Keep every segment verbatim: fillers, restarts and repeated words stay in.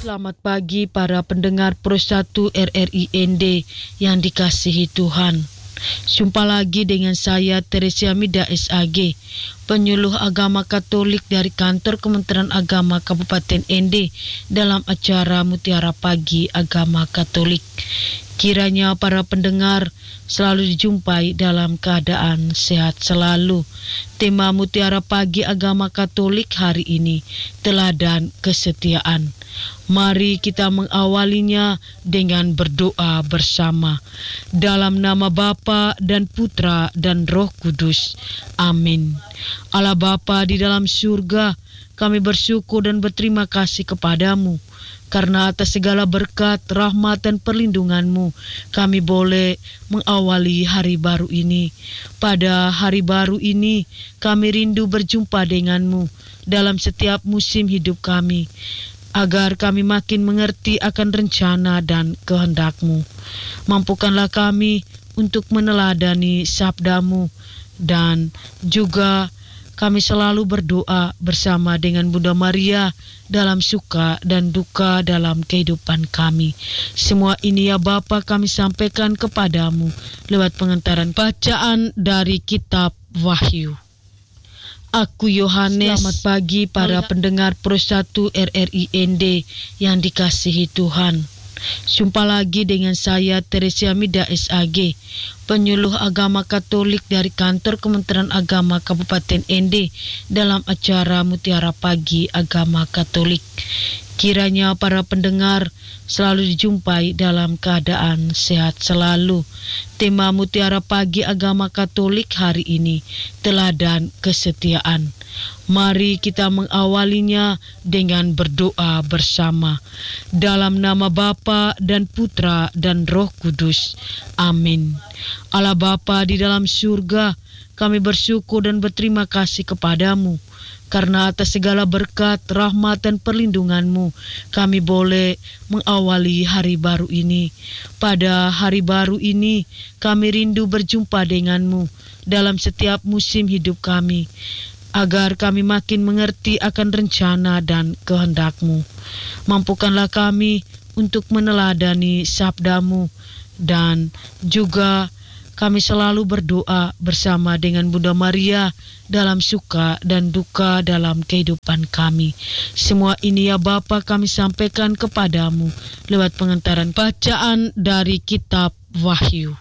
Selamat pagi para pendengar Pro satu R R I N D yang dikasihi Tuhan. Jumpa lagi dengan saya Teresia Mida S A G, penyuluh agama Katolik dari kantor Kementerian Agama Kabupaten N D dalam acara Mutiara Pagi Agama Katolik. Kiranya para pendengar selalu dijumpai dalam keadaan sehat selalu. Tema Mutiara Pagi Agama Katolik hari ini, teladan kesetiaan. Mari kita mengawalinya dengan berdoa bersama. Dalam nama Bapa dan Putra dan Roh Kudus. Amin. Allah Bapa di dalam surga, kami bersyukur dan berterima kasih kepadamu. Karena atas segala berkat, rahmat, dan perlindungan-Mu, kami boleh mengawali hari baru ini. Pada hari baru ini, kami rindu berjumpa dengan-Mu dalam setiap musim hidup kami, agar kami makin mengerti akan rencana dan kehendak-Mu. Mampukanlah kami untuk meneladani sabda-Mu, dan juga kami selalu berdoa bersama dengan Bunda Maria dalam suka dan duka dalam kehidupan kami. Semua ini ya Bapa kami sampaikan kepadamu lewat pengentaran bacaan dari kitab Wahyu. Aku Yohanes. Selamat pagi para pendengar Pro satu R R I N D yang dikasihi Tuhan. Jumpa lagi dengan saya Teresia Mida S A G, penyuluh agama Katolik dari kantor Kementerian Agama Kabupaten N D dalam acara Mutiara Pagi Agama Katolik. Kiranya para pendengar selalu dijumpai dalam keadaan sehat selalu. Tema Mutiara Pagi Agama Katolik hari ini, teladan kesetiaan. Mari kita mengawalinya dengan berdoa bersama. Dalam nama Bapa dan Putra dan Roh Kudus. Amin. Allah Bapa di dalam surga, kami bersyukur dan berterima kasih kepadamu. Karena atas segala berkat, rahmat, dan perlindungan-Mu, kami boleh mengawali hari baru ini. Pada hari baru ini, kami rindu berjumpa dengan-Mu dalam setiap musim hidup kami, agar kami makin mengerti akan rencana dan kehendak-Mu. Mampukanlah kami untuk meneladani sabda-Mu, dan juga kami selalu berdoa bersama dengan Bunda Maria dalam suka dan duka dalam kehidupan kami. Semua ini ya Bapa kami sampaikan kepadamu lewat pengentaran bacaan dari kitab Wahyu.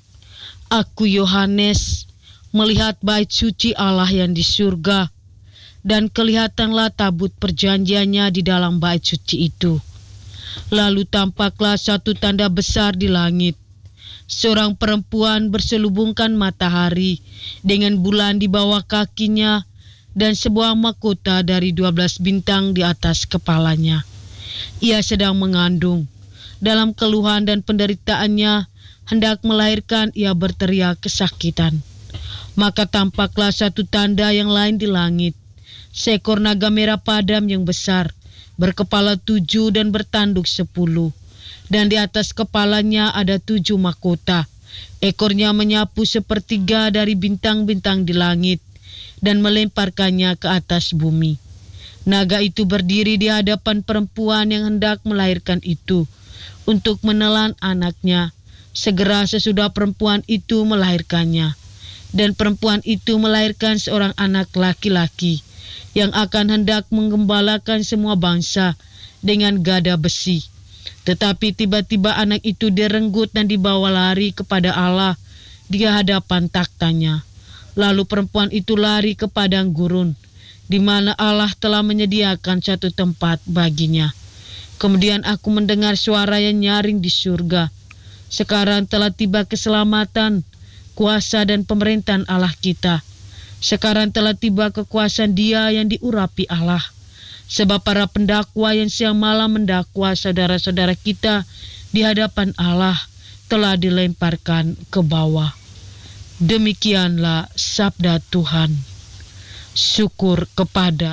Aku Yohanes melihat bait suci Allah yang di surga, dan kelihatanlah tabut perjanjiannya di dalam bait suci itu. Lalu tampaklah satu tanda besar di langit. Seorang perempuan berselubungkan matahari dengan bulan di bawah kakinya dan sebuah mahkota dari dua belas bintang di atas kepalanya. Ia sedang mengandung. Dalam keluhan dan penderitaannya, hendak melahirkan, ia berteriak kesakitan. Maka tampaklah satu tanda yang lain di langit. Seekor naga merah padam yang besar, berkepala tujuh dan bertanduk sepuluh. Dan di atas kepalanya ada tujuh mahkota. Ekornya menyapu sepertiga dari bintang-bintang di langit dan melemparkannya ke atas bumi. Naga itu berdiri di hadapan perempuan yang hendak melahirkan itu untuk menelan anaknya. Segera sesudah perempuan itu melahirkannya. Dan perempuan itu melahirkan seorang anak laki-laki yang akan hendak menggembalakan semua bangsa dengan gada besi. Tetapi tiba-tiba anak itu direnggut dan dibawa lari kepada Allah di hadapan taktanya. Lalu perempuan itu lari ke padang gurun, di mana Allah telah menyediakan satu tempat baginya. Kemudian aku mendengar suara yang nyaring di surga. Sekarang telah tiba keselamatan, kuasa dan pemerintahan Allah kita. Sekarang telah tiba kekuasaan Dia yang diurapi Allah. Sebab para pendakwa yang siang malam mendakwa saudara-saudara kita di hadapan Allah telah dilemparkan ke bawah. Demikianlah sabda Tuhan. Syukur kepada.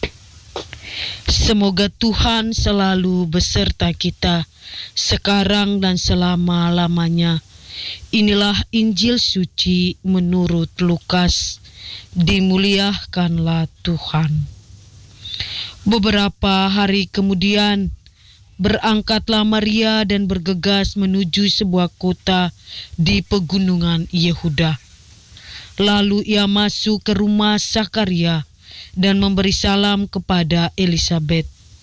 Semoga Tuhan selalu beserta kita, sekarang dan selama-lamanya. Inilah Injil suci menurut Lukas. Dimuliakanlah Tuhan. Beberapa hari kemudian, Berangkatlah Maria dan bergegas menuju sebuah kota di pegunungan Yehuda. Lalu ia masuk ke rumah Zakaria dan memberi salam kepada Elisabet.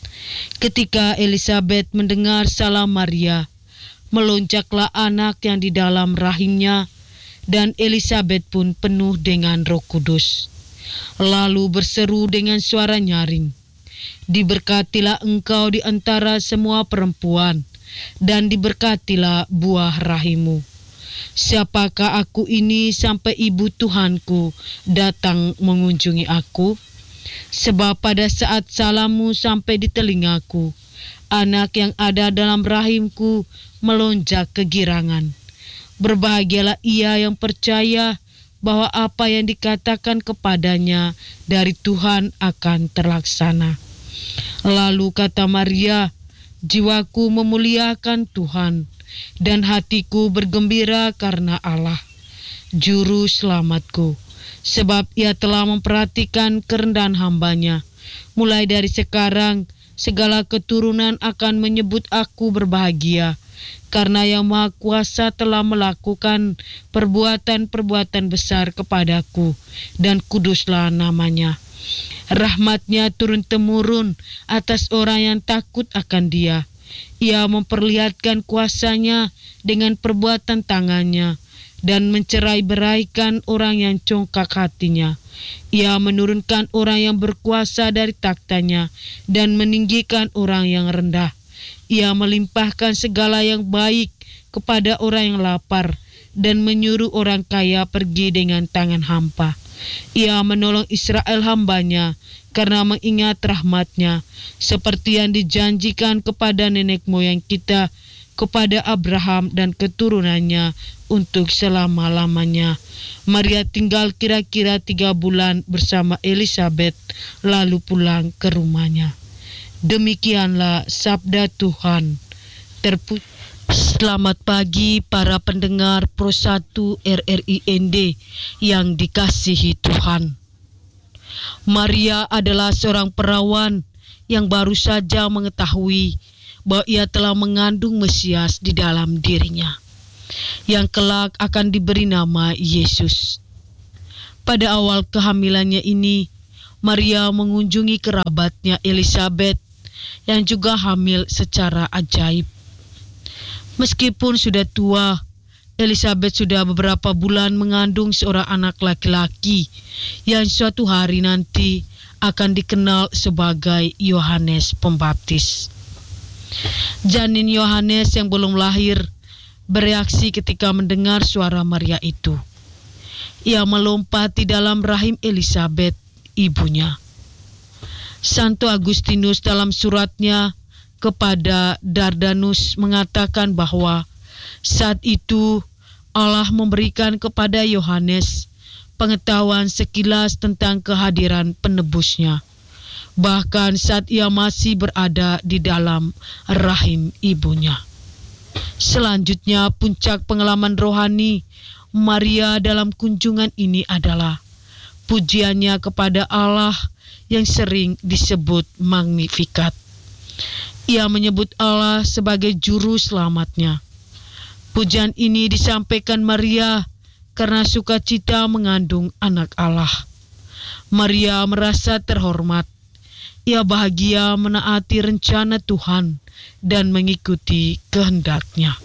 Ketika Elisabet mendengar salam Maria, melonjaklah anak yang di dalam rahimnya, dan Elisabet pun penuh dengan Roh Kudus. Lalu berseru dengan suara nyaring, "Diberkatilah engkau di antara semua perempuan, dan diberkatilah buah rahimmu. Siapakah aku ini sampai ibu Tuhanku datang mengunjungi aku? Sebab pada saat salammu sampai di telingaku, anak yang ada dalam rahimku melonjak kegirangan. Berbahagialah ia yang percaya bahwa apa yang dikatakan kepadanya dari Tuhan akan terlaksana." Lalu kata Maria, "Jiwaku memuliakan Tuhan, dan hatiku bergembira karena Allah, Juru Selamatku, sebab ia telah memperhatikan kerendahan hambanya. Mulai dari sekarang, segala keturunan akan menyebut aku berbahagia, karena Yang Maha Kuasa telah melakukan perbuatan-perbuatan besar kepadaku, dan kuduslah namanya. Rahmatnya turun-temurun atas orang yang takut akan Dia. Ia memperlihatkan kuasanya dengan perbuatan tangannya, dan mencerai-beraikan orang yang congkak hatinya. Ia menurunkan orang yang berkuasa dari taktanya, dan meninggikan orang yang rendah. Ia melimpahkan segala yang baik kepada orang yang lapar, dan menyuruh orang kaya pergi dengan tangan hampa. Ia menolong Israel hambanya, karena mengingat rahmatnya, seperti yang dijanjikan kepada nenek moyang kita, kepada Abraham dan keturunannya untuk selama-lamanya." Maria tinggal kira-kira tiga bulan bersama Elisabet, lalu pulang ke rumahnya. Demikianlah sabda Tuhan. Terpuji. Selamat pagi para pendengar Pro satu R R I N D yang dikasihi Tuhan. Maria adalah seorang perawan yang baru saja mengetahui bahwa ia telah mengandung Mesias di dalam dirinya, yang kelak akan diberi nama Yesus. Pada awal kehamilannya ini, Maria mengunjungi kerabatnya Elisabet yang juga hamil secara ajaib. Meskipun sudah tua, Elisabet sudah beberapa bulan mengandung seorang anak laki-laki yang suatu hari nanti akan dikenal sebagai Yohanes Pembaptis. Janin Yohanes yang belum lahir bereaksi ketika mendengar suara Maria itu. Ia melompat di dalam rahim Elisabet, ibunya. Santo Agustinus dalam suratnya kepada Dardanus mengatakan bahwa saat itu Allah memberikan kepada Yohanes pengetahuan sekilas tentang kehadiran penebusnya, bahkan saat ia masih berada di dalam rahim ibunya. Selanjutnya, puncak pengalaman rohani Maria dalam kunjungan ini adalah pujiannya kepada Allah yang sering disebut Magnificat. Ia menyebut Allah sebagai juru selamatnya. Pujian ini disampaikan Maria karena sukacita mengandung anak Allah. Maria merasa terhormat. Ia bahagia menaati rencana Tuhan dan mengikuti kehendak-Nya.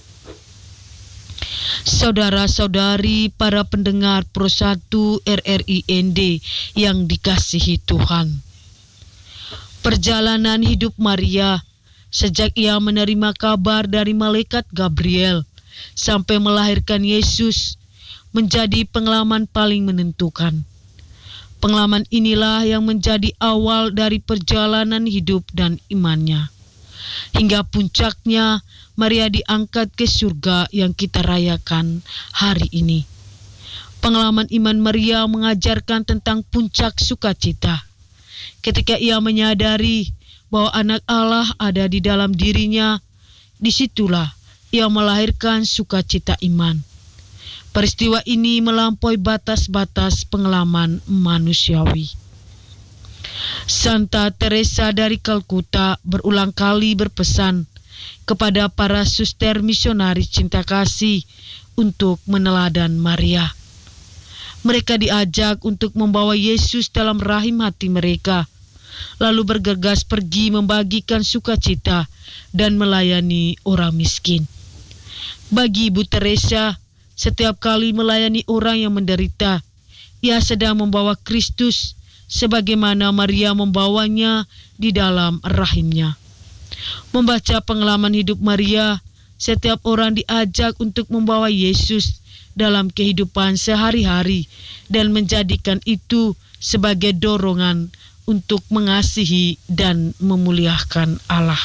Saudara-saudari para pendengar Pro satu R R I N D yang dikasihi Tuhan. Perjalanan hidup Maria sejak ia menerima kabar dari malaikat Gabriel sampai melahirkan Yesus menjadi pengalaman paling menentukan. Pengalaman inilah yang menjadi awal dari perjalanan hidup dan imannya. Hingga puncaknya Maria diangkat ke surga yang kita rayakan hari ini. Pengalaman iman Maria mengajarkan tentang puncak sukacita. Ketika ia menyadari bahwa anak Allah ada di dalam dirinya, disitulah ia melahirkan sukacita iman. Peristiwa ini melampaui batas-batas pengalaman manusiawi. Santa Teresa dari Kalkuta berulang kali berpesan kepada para suster misionaris cinta kasih untuk meneladan Maria. Mereka diajak untuk membawa Yesus dalam rahim hati mereka, lalu bergegas pergi membagikan sukacita dan melayani orang miskin. Bagi Ibu Teresa, setiap kali melayani orang yang menderita, ia sedang membawa Kristus sebagaimana Maria membawanya di dalam rahimnya. Membaca pengalaman hidup Maria, setiap orang diajak untuk membawa Yesus dalam kehidupan sehari-hari dan menjadikan itu sebagai dorongan untuk mengasihi dan memuliakan Allah.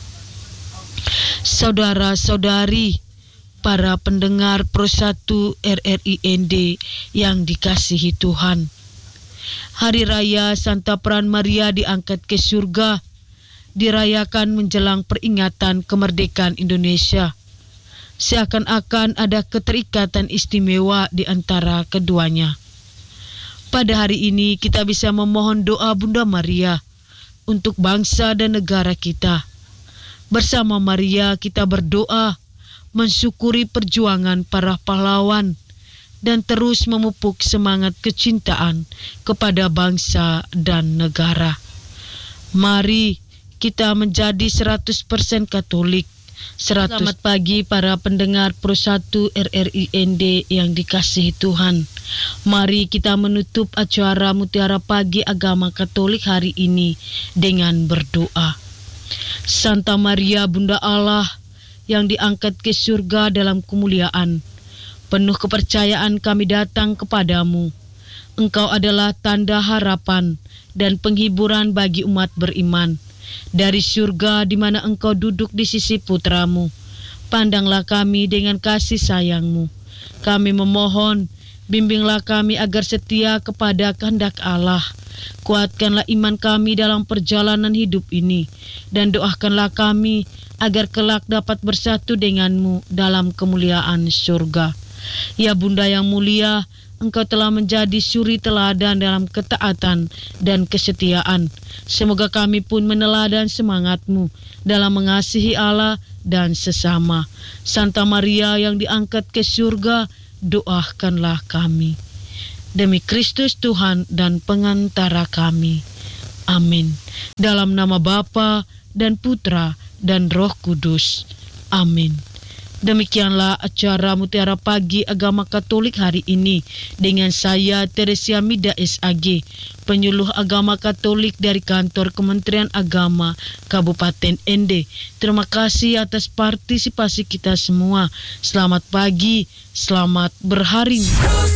Saudara-saudari, para pendengar Pro satu R R I N D yang dikasihi Tuhan, Hari Raya Santa Peran Maria diangkat ke surga dirayakan menjelang peringatan kemerdekaan Indonesia. Seakan-akan ada keterikatan istimewa di antara keduanya. Pada hari ini kita bisa memohon doa Bunda Maria untuk bangsa dan negara kita. Bersama Maria kita berdoa, mensyukuri perjuangan para pahlawan, dan terus memupuk semangat kecintaan kepada bangsa dan negara. Mari kita menjadi seratus persen Katolik. Selamat pagi para pendengar Pro satu R R I N D yang dikasihi Tuhan. Mari kita menutup acara Mutiara Pagi Agama Katolik hari ini dengan berdoa. Santa Maria Bunda Allah yang diangkat ke surga dalam kemuliaan, penuh kepercayaan kami datang kepadamu. Engkau adalah tanda harapan dan penghiburan bagi umat beriman. Dari surga di mana engkau duduk di sisi putramu, pandanglah kami dengan kasih sayangmu. Kami memohon, bimbinglah kami agar setia kepada kehendak Allah. Kuatkanlah iman kami dalam perjalanan hidup ini, dan doakanlah kami agar kelak dapat bersatu denganmu dalam kemuliaan surga. Ya Bunda yang mulia, Engkau telah menjadi suri teladan dalam ketaatan dan kesetiaan. Semoga kami pun meneladan semangat-Mu dalam mengasihi Allah dan sesama. Santa Maria yang diangkat ke surga, doakanlah kami. Demi Kristus Tuhan dan pengantara kami. Amin. Dalam nama Bapa dan Putra dan Roh Kudus. Amin. Demikianlah acara Mutiara Pagi Agama Katolik hari ini dengan saya Teresia Mida S A G, penyuluh agama Katolik dari kantor Kementerian Agama Kabupaten N D. Terima kasih atas partisipasi kita semua. Selamat pagi, selamat berhari.